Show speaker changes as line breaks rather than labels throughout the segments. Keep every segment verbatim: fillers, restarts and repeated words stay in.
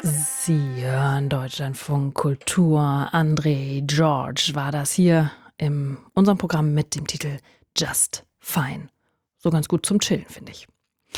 Sie hören Deutschlandfunk Kultur. André George war das hier in unserem Programm mit dem Titel Just Fine. So ganz gut zum Chillen, finde ich.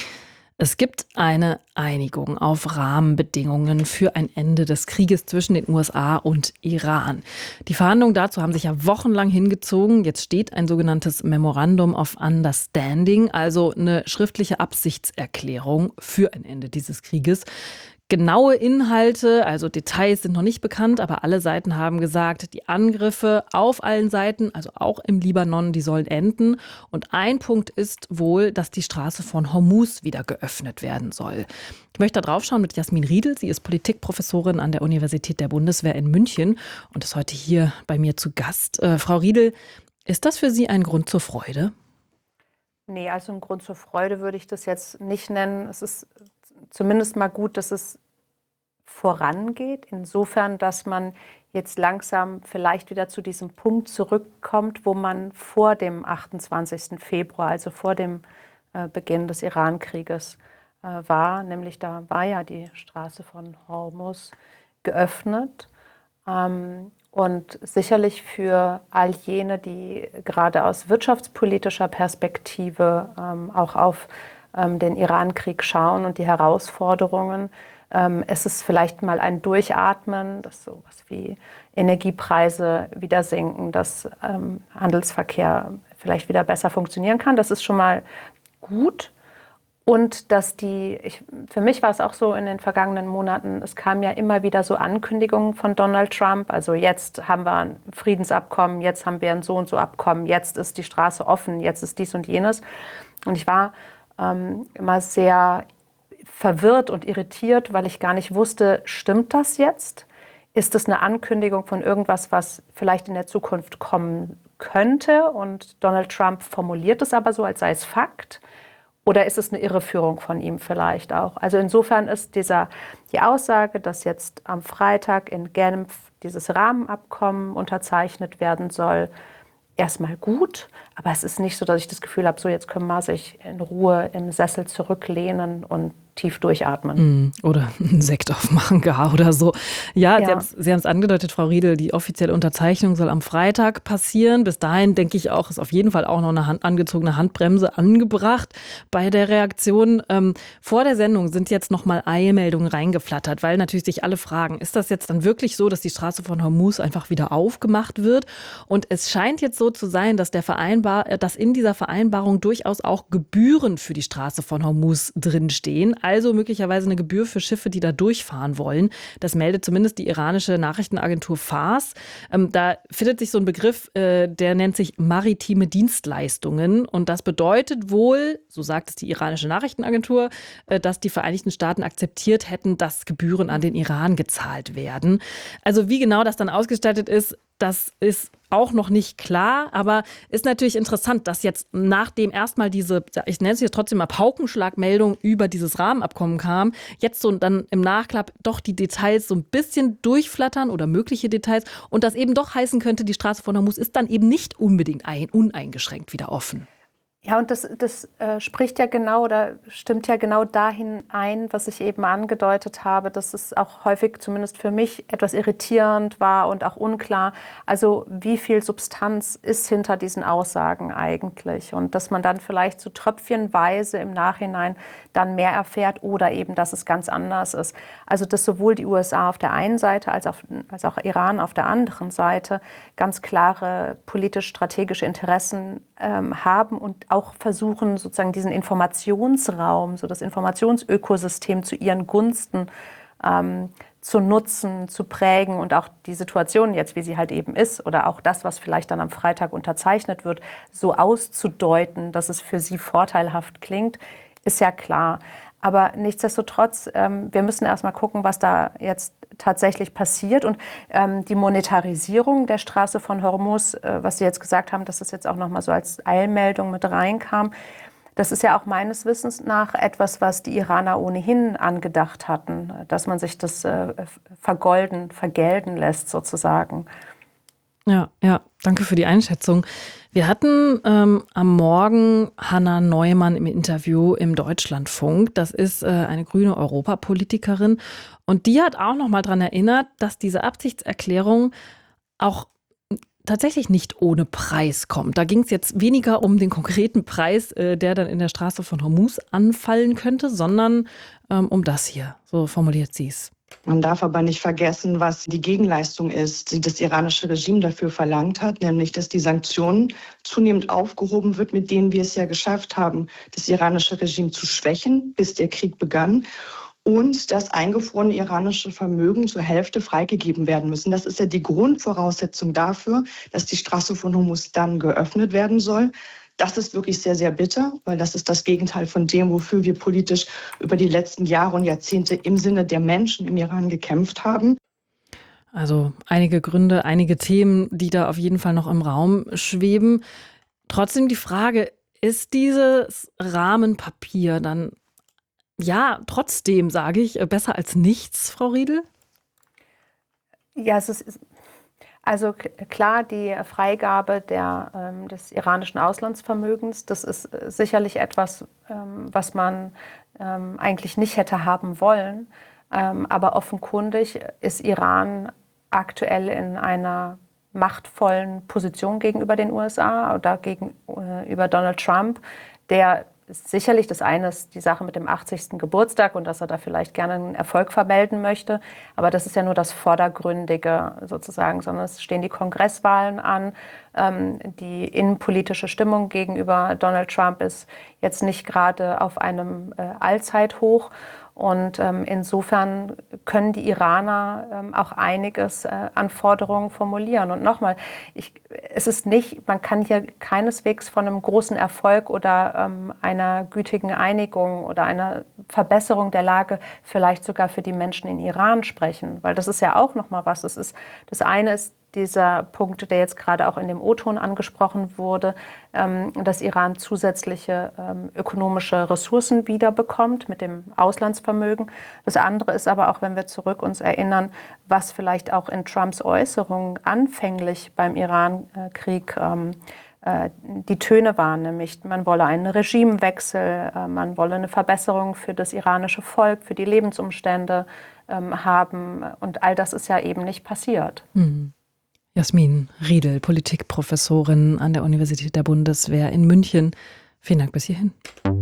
Es gibt eine Einigung auf Rahmenbedingungen für ein Ende des Krieges zwischen den U S A und Iran. Die Verhandlungen dazu haben sich ja wochenlang hingezogen. Jetzt steht ein sogenanntes Memorandum of Understanding, also eine schriftliche Absichtserklärung für ein Ende dieses Krieges. Genaue Inhalte, also Details sind noch nicht bekannt, aber alle Seiten haben gesagt, die Angriffe auf allen Seiten, also auch im Libanon, die sollen enden. Und ein Punkt ist wohl, dass die Straße von Hormuz wieder geöffnet werden soll. Ich möchte da drauf schauen mit Jasmin Riedel. Sie ist Politikprofessorin an der Universität der Bundeswehr in München und ist heute hier bei mir zu Gast. Äh, Frau Riedel, ist das für Sie ein Grund zur Freude?
Nee, also ein Grund zur Freude würde ich das jetzt nicht nennen. Es ist zumindest mal gut, dass es vorangeht, insofern, dass man jetzt langsam vielleicht wieder zu diesem Punkt zurückkommt, wo man vor dem achtundzwanzigsten Februar, also vor dem äh, Beginn des Iran-Krieges äh, war. Nämlich da war ja die Straße von Hormuz geöffnet. Ähm, und sicherlich für all jene, die gerade aus wirtschaftspolitischer Perspektive ähm, auch auf ähm, den Iran-Krieg schauen und die Herausforderungen, ähm, es ist vielleicht mal ein Durchatmen, dass sowas wie Energiepreise wieder sinken, dass ähm, Handelsverkehr vielleicht wieder besser funktionieren kann. Das ist schon mal gut. Und dass die, ich, für mich war es auch so in den vergangenen Monaten, es kamen ja immer wieder so Ankündigungen von Donald Trump. Also jetzt haben wir ein Friedensabkommen, jetzt haben wir ein so und so Abkommen, jetzt ist die Straße offen, jetzt ist dies und jenes. Und ich war ähm, immer sehr verwirrt und irritiert, weil ich gar nicht wusste, stimmt das jetzt? Ist es eine Ankündigung von irgendwas, was vielleicht in der Zukunft kommen könnte? Und Donald Trump formuliert es aber so, als sei es Fakt. Oder ist es eine Irreführung von ihm vielleicht auch? Also insofern ist dieser, die Aussage, dass jetzt am Freitag in Genf dieses Rahmenabkommen unterzeichnet werden soll, erstmal gut. Aber es ist nicht so, dass ich das Gefühl habe, so jetzt können wir sich in Ruhe im Sessel zurücklehnen und tief durchatmen.
Oder einen Sekt aufmachen gar oder so. Ja,
Ja.
Sie haben es angedeutet, Frau Riedel, die offizielle Unterzeichnung soll am Freitag passieren. Bis dahin, denke ich auch, ist auf jeden Fall auch noch eine Hand, angezogene Handbremse angebracht bei der Reaktion. Ähm, vor der Sendung sind jetzt noch mal Eilmeldungen reingeflattert, weil natürlich sich alle fragen, ist das jetzt dann wirklich so, dass die Straße von Hormuz einfach wieder aufgemacht wird? Und es scheint jetzt so zu sein, dass, der Vereinbar dass in dieser Vereinbarung durchaus auch Gebühren für die Straße von Hormuz drinstehen. Also möglicherweise eine Gebühr für Schiffe, die da durchfahren wollen. Das meldet zumindest die iranische Nachrichtenagentur Fars. Ähm, da findet sich so ein Begriff, äh, der nennt sich maritime Dienstleistungen. Und das bedeutet wohl, so sagt es die iranische Nachrichtenagentur, äh, dass die Vereinigten Staaten akzeptiert hätten, dass Gebühren an den Iran gezahlt werden. Also wie genau das dann ausgestaltet ist, das ist auch noch nicht klar, aber ist natürlich interessant, dass jetzt nachdem erstmal diese, ich nenne es jetzt trotzdem mal Paukenschlagmeldung über dieses Rahmenabkommen kam, jetzt so dann im Nachklapp doch die Details so ein bisschen durchflattern oder mögliche Details und das eben doch heißen könnte, die Straße von Hormuz ist dann eben nicht unbedingt ein, uneingeschränkt wieder offen.
Ja, und das, das äh, spricht ja genau oder stimmt ja genau dahin ein, was ich eben angedeutet habe, dass es auch häufig zumindest für mich etwas irritierend war und auch unklar. Also wie viel Substanz ist hinter diesen Aussagen eigentlich? Und dass man dann vielleicht so tröpfchenweise im Nachhinein dann mehr erfährt oder eben, dass es ganz anders ist. Also dass sowohl die U S A auf der einen Seite als auch, als auch Iran auf der anderen Seite ganz klare politisch-strategische Interessen ähm, haben und auch versuchen, sozusagen diesen Informationsraum, so das Informationsökosystem zu ihren Gunsten ähm, zu nutzen, zu prägen und auch die Situation jetzt, wie sie halt eben ist, oder auch das, was vielleicht dann am Freitag unterzeichnet wird, so auszudeuten, dass es für sie vorteilhaft klingt, ist ja klar. Aber nichtsdestotrotz, ähm, wir müssen erstmal gucken, was da jetzt tatsächlich passiert. Und ähm, die Monetarisierung der Straße von Hormuz, äh, was Sie jetzt gesagt haben, dass das jetzt auch nochmal so als Eilmeldung mit reinkam, das ist ja auch meines Wissens nach etwas, was die Iraner ohnehin angedacht hatten, dass man sich das äh, vergolden, vergelden lässt sozusagen.
Ja, ja, danke für die Einschätzung. Wir hatten ähm, am Morgen Hanna Neumann im Interview im Deutschlandfunk. Das ist äh, eine grüne Europapolitikerin. Und die hat auch noch mal daran erinnert, dass diese Absichtserklärung auch tatsächlich nicht ohne Preis kommt. Da ging es jetzt weniger um den konkreten Preis, äh, der dann in der Straße von Hormuz anfallen könnte, sondern ähm, um das hier. So formuliert sie es.
Man darf aber nicht vergessen, was die Gegenleistung ist, die das iranische Regime dafür verlangt hat, nämlich dass die Sanktionen zunehmend aufgehoben wird, mit denen wir es ja geschafft haben, das iranische Regime zu schwächen, bis der Krieg begann. Und das eingefrorene iranische Vermögen zur Hälfte freigegeben werden müssen. Das ist ja die Grundvoraussetzung dafür, dass die Straße von Hormuz dann geöffnet werden soll. Das ist wirklich sehr, sehr bitter, weil das ist das Gegenteil von dem, wofür wir politisch über die letzten Jahre und Jahrzehnte im Sinne der Menschen im Iran gekämpft haben.
Also einige Gründe, einige Themen, die da auf jeden Fall noch im Raum schweben. Trotzdem die Frage, ist dieses Rahmenpapier dann, ja, trotzdem, sage ich, besser als nichts, Frau Riedel?
Ja, es ist... Also klar, die Freigabe der, ähm, des iranischen Auslandsvermögens, das ist sicherlich etwas, ähm, was man ähm, eigentlich nicht hätte haben wollen. Ähm, aber offenkundig ist Iran aktuell in einer machtvollen Position gegenüber den U S A oder gegenüber Donald Trump, der sicherlich, das eine ist die Sache mit dem achtzigsten Geburtstag und dass er da vielleicht gerne einen Erfolg vermelden möchte. Aber das ist ja nur das Vordergründige sozusagen, sondern es stehen die Kongresswahlen an. Ähm, die innenpolitische Stimmung gegenüber Donald Trump ist jetzt nicht gerade auf einem äh, Allzeithoch. Und ähm, insofern können die Iraner ähm, auch einiges äh, an Forderungen formulieren. Und nochmal, ich, es ist nicht, man kann hier keineswegs von einem großen Erfolg oder ähm, einer gütigen Einigung oder einer Verbesserung der Lage vielleicht sogar für die Menschen in Iran sprechen. Weil das ist ja auch nochmal was. Das ist, das eine ist dieser Punkt, der jetzt gerade auch in dem O-Ton angesprochen wurde, ähm, dass Iran zusätzliche ähm, ökonomische Ressourcen wiederbekommt mit dem Auslandsvermögen. Das andere ist aber auch, wenn wir zurück uns erinnern, was vielleicht auch in Trumps Äußerungen anfänglich beim Iran-Krieg ähm, äh, die Töne waren, nämlich man wolle einen Regimewechsel, äh, man wolle eine Verbesserung für das iranische Volk, für die Lebensumstände ähm, haben. Und all das ist ja eben nicht passiert.
Mhm. Jasmin Riedel, Politikprofessorin an der Universität der Bundeswehr in München. Vielen Dank bis hierhin.